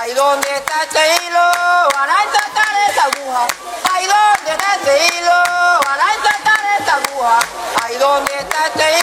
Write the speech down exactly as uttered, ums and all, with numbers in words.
Ay, ¿dónde está ese hilo? Para ensartar esa aguja. Ay, ¿dónde está ese hilo? Para ensartar esa aguja. Ay, ¿dónde está ese hilo?